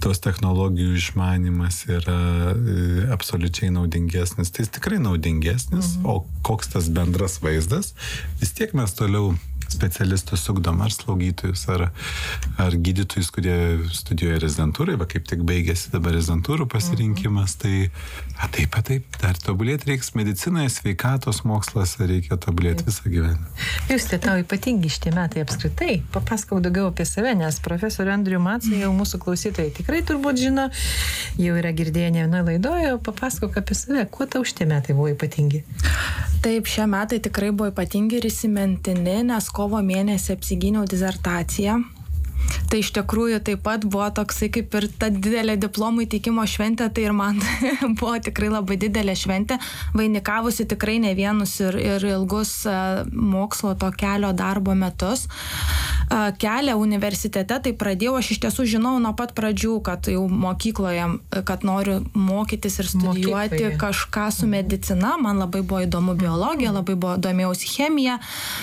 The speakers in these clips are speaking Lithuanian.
tos technologijų išmanimas yra absoliučiai naudingesnis. Tai jis tikrai naudingesnis, o koks tas bendras vaizdas, vis tiek mes toliau specialistus ugdom, ar slaugytojus, ar gydytojus, kurie studijuoja rezidentūrai, va kaip tik baigėsi dabar rezidentūrų pasirinkimas, tai taip, dar tobulėti reiks medicinoje, sveikatos mokslas, reikia tobulėti visą gyvenimą. Jūs tau ypatingi šitie metai apskritai, papasakau daugiau apie save, nes profesorių Andrių Macą jau mūsų klausytojai tikrai turbūt žino, jau yra girdėję ne vienoje laidoje, papasakok apie save, kuo tau šitie metai buvo ypatingi? Taip, šie metai tikrai buvo ypatingi ir įsimintini, nes kovo mėnesį apsigyniau disertaciją. Tai iš tikrųjų taip pat buvo toksai kaip ir ta didelė diplomų įteikimo šventė, tai ir man buvo tikrai labai didelė šventė, vainikavusi tikrai ne vienus ir ilgus mokslo to kelio darbo metus. Kelią universitete tai pradėjau, aš iš tiesų žinau nuo pat pradžių, kad jau mokykloje, kad noriu mokytis ir studijuoti kažką su medicina, man labai buvo įdomu biologija, labai domėjausi chemija.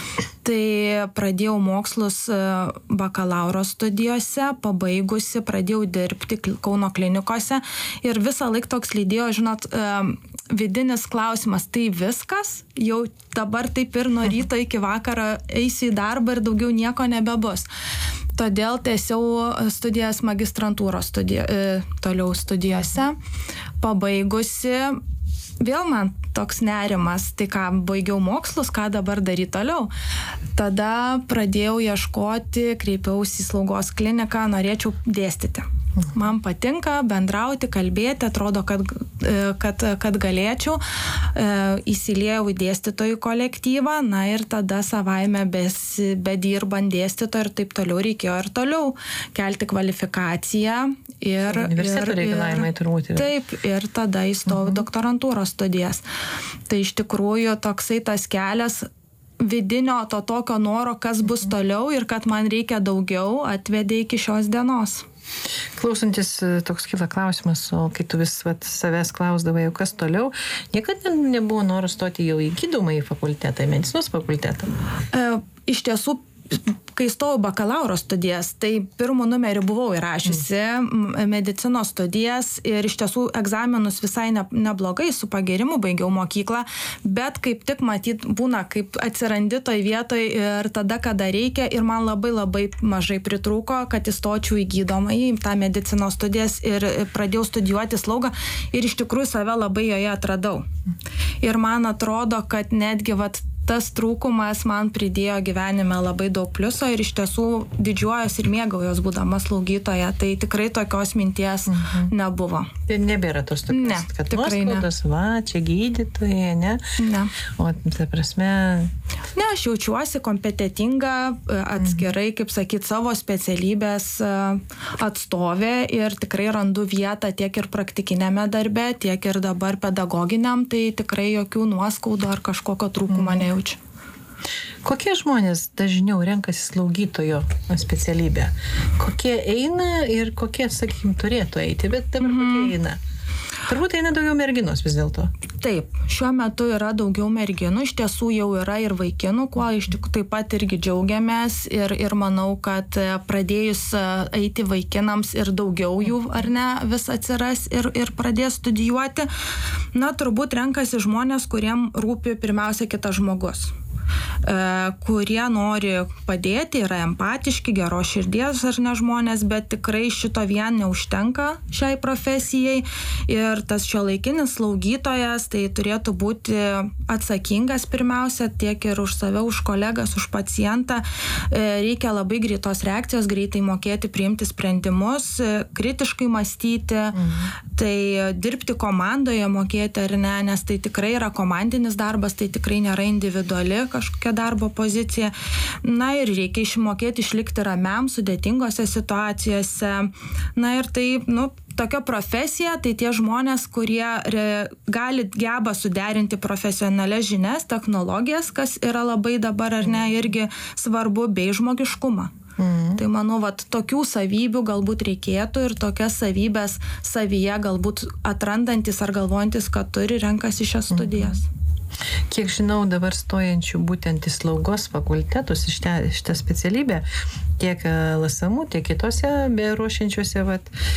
Tai pradėjau mokslus bakalauro studijose, pabaigusi, pradėjau dirbti Kauno klinikose ir visą laiką toks lydėjo, žinot, vidinis klausimas, tai viskas, jau dabar taip ir nuo ryto iki vakaro eisiu į darbą ir daugiau nieko nebebus. Todėl tęsiau studijas magistrantūros toliau studijose, pabaigusi. Vėl man toks nerimas, tai ką, baigiau mokslus, ką dabar daryti toliau. Tada pradėjau ieškoti, kreipiausi į slaugos kliniką, norėčiau dėstyti. Man patinka bendrauti, kalbėti, atrodo, kad galėčiau. Įsiliejau į dėstytojų kolektyvą, na ir tada savaime bedirbant dėstytojų ir taip toliau reikėjo ir toliau kelti kvalifikaciją. Universiteto reikalavimai turbūt yra. Taip, ir tada įstojau doktorantūros studijas. Tai iš tikrųjų toksai tas kelias vidinio to tokio noro, kas bus toliau ir kad man reikia daugiau, atvedė iki šios dienos. Klausantis, toks kyla klausimas, o kai tu vis savęs klausdavai, jau kas toliau, niekada nebuvo noro stoti jau į gydomąjį fakultetą, į medicinos fakultetą? Iš tiesų, kai stojau bakalauro studijas, tai pirmu numeriu buvau įrašiusi medicinos studijas ir iš tiesų egzaminus visai neblogai, su pagirimu baigiau mokyklą, bet kaip tik matyt būna, kaip atsirandi toj vietoj ir tada, kada reikia ir man labai labai mažai pritrūko, kad įstočiau į gydomąjį, tą medicinos studijas ir pradėjau studijuoti slaugą ir iš tikrųjų save labai joje atradau. Ir man atrodo, kad netgi tas trūkumas man pridėjo gyvenime labai daug pliuso ir iš tiesų didžiuojas ir mėgaujos būdama slaugytoja, tai tikrai tokios minties nebuvo. Tai nebėra tos tokios, ne, kad nuoskaudos, čia gydytoja, ne? Ne. O ta prasme... Ne, aš jaučiuosi kompetitinga, atskirai, kaip sakyt, savo specialybės atstovė ir tikrai randu vietą tiek ir praktikinėme darbe, tiek ir dabar pedagoginiam, tai tikrai jokių nuoskaudų ar kažkokio trūkumo nejaučiu. Kokie žmonės dažniau renkasi slaugytojo specialybę? Kokie eina ir kokie, sakykime, turėtų eiti, bet dabar kokie eina? Turbūt eina daugiau merginos vis dėlto. Taip, šiuo metu yra daugiau merginų, iš tiesų jau yra ir vaikinų, kuo iš tikrųjų taip pat irgi džiaugiamės ir manau, kad pradėjus eiti vaikinams ir daugiau jų, ar ne, vis atsiras ir pradės studijuoti, na, turbūt renkasi žmonės, kuriem rūpi pirmiausia kitas žmogus. Kurie nori padėti, yra empatiški, geros širdies ar ne žmonės, bet tikrai šito vien neužtenka šiai profesijai ir tas šiuolaikinis slaugytojas tai turėtų būti atsakingas pirmiausia tiek ir už save, už kolegas, už pacientą. Reikia labai greitos reakcijos, greitai mokėti priimti sprendimus, kritiškai mąstyti, tai dirbti komandoje mokėti ar ne, nes tai tikrai yra komandinis darbas, tai tikrai nėra individuali kažkokia darbo pozicija. Na ir reikia išmokėti išlikti ramiam sudėtingose situacijose. Na ir tai, tokia profesija, tai tie žmonės, kurie geba suderinti profesionalias žinias, technologijas, kas yra labai dabar ar ne irgi svarbu, bei žmogiškumą. Tai manau, tokių savybių galbūt reikėtų ir tokias savybės savyje galbūt atrandantis ar galvojantis, kad turi, renkasi šias studijas. Kiek žinau, dabar stojančių būtent į slaugos fakultetus šitą specialybę, tiek LSMU, tiek kitose ruošiančiuose